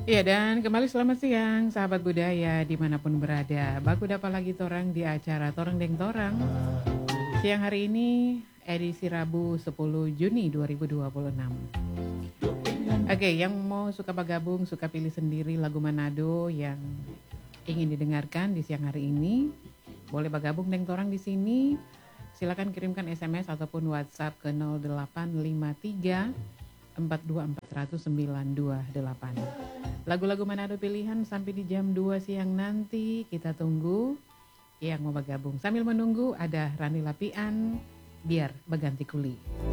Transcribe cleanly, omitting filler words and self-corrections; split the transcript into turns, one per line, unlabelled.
Iya dan kembali selamat siang sahabat budaya dimanapun berada. Baku dapat lagi torang di acara Torang Deng Torang. Siang hari ini edisi Rabu 10 Juni 2026. Oke, yang mau suka bergabung, suka pilih sendiri lagu Manado yang ingin didengarkan di siang hari ini, boleh bergabung Deng Torang di sini. Silakan kirimkan SMS ataupun WhatsApp ke 0853 4240928. Lagu-lagu Manado pilihan sampai di jam 2 siang nanti kita tunggu yang mau bergabung. Sambil menunggu ada Rani Lapian, Biar Berganti Kuli.